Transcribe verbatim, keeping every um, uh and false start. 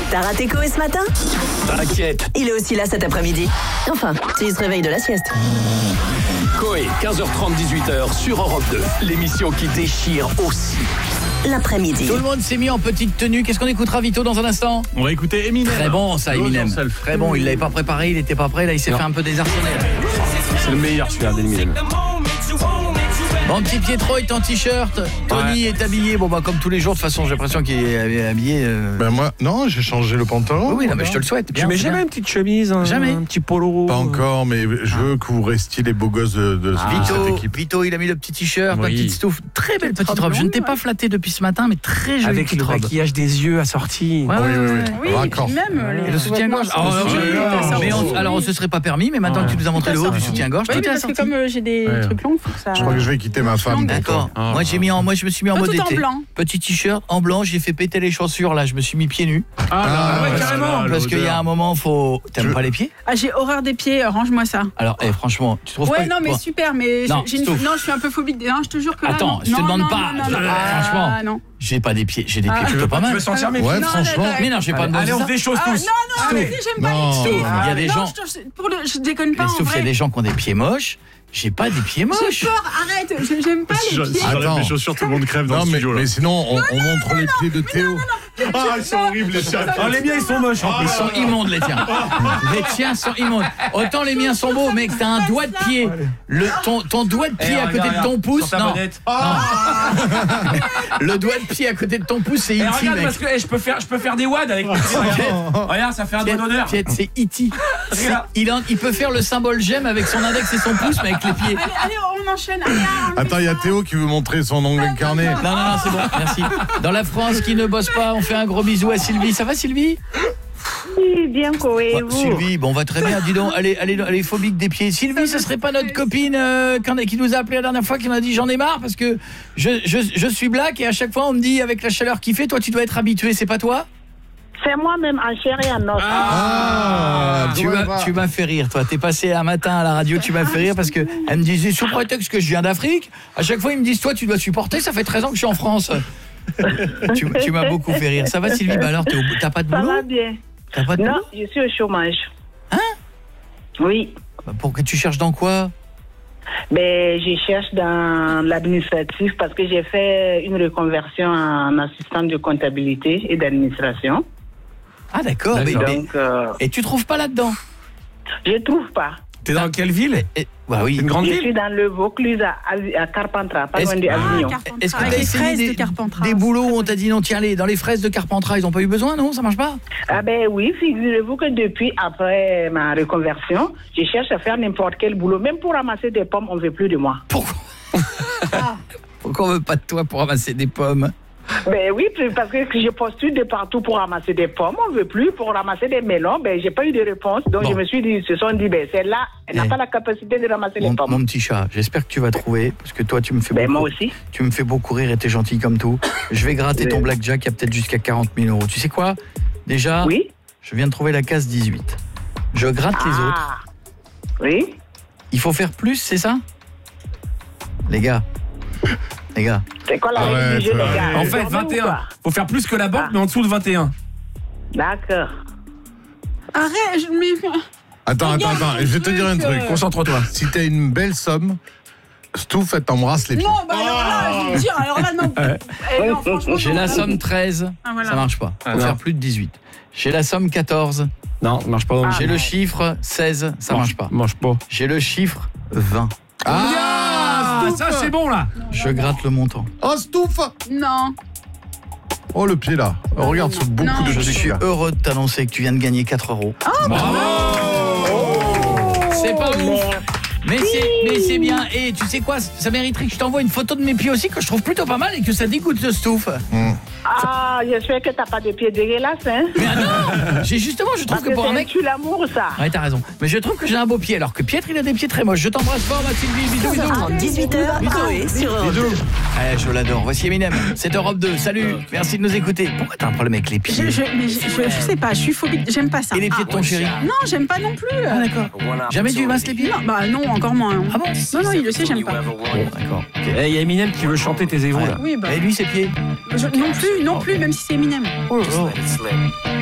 T'as raté Coé ce matin? T'inquiète. Il est aussi là cet après-midi. Enfin, s'il se réveille de la sieste. Coé, quinze heures trente, dix-huit heures sur Europe deux. L'émission qui déchire aussi l'après-midi. Tout le monde s'est mis en petite tenue. Qu'est-ce qu'on écoutera, Vito, dans un instant? On va écouter Eminem. Très bon, ça, Eminem. Très bon, il l'avait pas préparé, il était pas prêt. Là, il s'est fait un peu désarçonner. C'est le meilleur, celui-là, d'Eminem. Bon, petit Pietro est en t-shirt, Tony ouais. est habillé, bon bah comme tous les jours, de toute façon j'ai l'impression qu'il est habillé... Euh... Ben moi, non, j'ai changé le pantalon. Oui, oui non, mais je te le souhaite. Bien, tu mets jamais bien. Une petite chemise, un, jamais. un petit polo. Pas encore, mais je veux que vous restiez les beaux gosses de, de, ah. de Vito, cette équipe. Vito, il a mis le petit t-shirt, oui. la petite stouffe, très belle petite robe. robe. Je ne t'ai pas flatté depuis ce matin, mais très jolie avec petite robe. Avec le maquillage des yeux assorti. Ouais, oui, oui, oui. oui. Raccord. Même et le soutien-gorge. Alors on se serait pas permis, mais maintenant que tu nous as montré le haut du soutien-gorge, oui, parce que comme j'ai des trucs longs, faut que ça... Je crois que je vais quitter ma femme. D'accord. Moi j'ai mis en moi je me suis mis en mode été. Petit t-shirt en blanc, j'ai fait péter les chaussures là, je me suis mis pieds nus. Ah, ouais, carrément. Parce qu'il y a un moment faut t'aimes pas les pieds? Ah, j'ai horreur des pieds, range-moi ça. Alors eh, franchement, tu trouves pas? Ouais, non mais super, mais non, j'ai une... non, je suis un peu phobique. Non, je te jure que là. Attends, je te demande pas. Franchement. Non. J'ai pas des pieds, j'ai des pieds plutôt pas mal. Tu veux sentir mes pieds? Ouais, non, franchement. Mais non, j'ai pas de Allez, on se déchausse tous. Non, non, mais j'aime pas les pieds. Il y a des gens. Je déconne pas. Sauf qu'il y a des gens qui ont des pieds moches. J'ai pas des pieds moches. J'ai peur, arrête, j'aime pas les pieds. Attends, mes chaussures, tout le monde crève dans non, le mais, studio. Mais sinon, on, on montre les pieds de Théo. Ah, ils sont horribles les tiens. Ah, les miens ils sont moches. Ils sont immondes les tiens. Les tiens sont immondes. Autant les miens sont beaux, mec, t'as un doigt de pied. Le ton ton doigt de pied à côté de ton pouce. Non. Le doigt de pied à côté de ton pouce, c'est E T. Regarde parce que je peux faire je peux faire des wads avec. Regarde, ça fait un doigt d'honneur. C'est E T. Il il peut faire le symbole j'aime avec son index et son pouce, mais avec les pieds. Allez, allez, on enchaîne. Allez, attends, il y a Théo qui veut montrer son ongle incarné. Non, non, non, c'est bon, merci. Dans la France qui ne bosse pas, on fait un gros bisou à Sylvie. Ça va, Sylvie? Oui, bien, Coé, bon, vous. Sylvie, bon, on va très bien. Dis donc, elle est, elle est, elle est phobique des pieds. Sylvie, ce serait pas notre copine euh, qui nous a appelé la dernière fois, qui m'a dit j'en ai marre parce que je, je, je suis black et à chaque fois on me dit avec la chaleur qu'il fait, toi tu dois être habitué, c'est pas toi? C'est moi-même en chair et en os. Ah, ah, tu m'as tu m'as fait rire, toi. T'es passé un matin à la radio, tu m'as fait rire parce que elle me disait sous prétexte que je viens d'Afrique. À chaque fois ils me disent toi tu dois supporter. Ça fait treize ans que je suis en France. tu tu m'as beaucoup fait rire. Ça va Sylvie? Bah alors t'as pas de boulot? Ça va bien. T'as pas de non, boulot? je suis au chômage. Hein? Oui. Bah, pour que tu cherches dans quoi? Ben, je cherche dans l'administratif parce que j'ai fait une reconversion en assistante de comptabilité et d'administration. Ah d'accord, mais, mais, euh... et tu trouves pas là-dedans? Je trouve pas. T'es dans quelle ville? et, bah oui. Une grande je ville? Je suis dans le Vaucluse à, à Carpentras, pas loin de Avignon. Ah, est-ce que t'as essayé des, de des boulots où on t'a dit non, tiens, allez, dans les fraises de Carpentras, ils ont pas eu besoin, non? Ça marche pas? Ah ben oui, figurez-vous que depuis, après ma reconversion, je cherche à faire n'importe quel boulot. Même pour ramasser des pommes, on veut plus de moi. Pourquoi? ah. Pourquoi on veut pas de toi pour ramasser des pommes? Ben oui, parce que je postule de partout pour ramasser des pommes, on veut plus. Pour ramasser des melons, ben j'ai pas eu de réponse. Donc bon. Je me suis dit, ils se sont dit, ben celle-là, elle n'a eh. pas la capacité de ramasser mon, les pommes. Mon petit chat, j'espère que tu vas trouver, parce que toi tu me fais ben beaucoup. Moi aussi. Tu me fais beaucoup rire et t'es gentil comme tout. Je vais gratter oui. ton blackjack, il y a peut-être jusqu'à quarante mille euros. Tu sais quoi? Déjà, oui. Je viens de trouver la case dix-huit. Je gratte ah. les autres. Oui. Il faut faire plus, c'est ça? Les gars. Les gars. C'est quoi la règle ah ouais, du jeu, les gars? En fait, vingt et un. Faut faire plus que la banque, ah. mais en dessous de vingt et un. D'accord. Arrête, je me... Attends, attends, attends. Je vais te dire un truc. Concentre-toi. Si t'as une belle somme, Stouff, elle t'embrasse les pieds. Non, bah alors là, je vais te dire, alors là, non. Ouais. Eh non franchement, j'ai la somme treize, ah, voilà. Ça marche pas. Faut ah, faire plus de dix-huit. J'ai la somme quatorze. Non, ça marche pas. Ah, j'ai non. le chiffre seize, ça mange, marche pas. Mange pas. J'ai le chiffre vingt. Ah, ah ça c'est bon là. Non, je gratte le montant. Oh Stouff. Non. Oh le pied là. Oh, regarde sur beaucoup non. de Je suis heureux de t'annoncer que tu viens de gagner quatre euros. Oh, bravo. Oh, c'est pas ouf. Mais c'est, mais c'est bien. Et tu sais quoi, ça mériterait que je t'envoie une photo de mes pieds aussi, que je trouve plutôt pas mal et que ça dégoûte le Stouff. Mmh. Ah, j'espère que t'as pas de pieds dégueulasses, hein. Mais ah non, j'ai justement, je trouve Parce que pour que un mec... tu l'amour, ça. Ouais, t'as raison. Mais je trouve que j'ai un beau pied, alors que Pietre, il a des pieds très moches. Je t'embrasse fort, ma Sylvie. Bisous, bisous. dix-huit heures, Coé sur Europe deux. Eh, je l'adore. Voici Eminem. C'est Europe deux. Salut. Merci de nous écouter. Pourquoi t'as un problème avec les pieds? je, je, mais je, je, je sais pas, je suis phobique. J'aime pas ça. Et les pieds ah, de ton ouais. chéri? Non, j'aime pas non plus. Ah, d'accord. Jamais tu masses les pieds? Non, bah non, encore moins. Ah bon? Non, non, il le sait, j'aime pas. Bon, d'accord. Il okay. y a Eminem qui veut chanter tes égaux, là. Oui, bah. Et lui, ses pieds? Je, non plus, non plus, même si c'est Eminem. Oh, oh.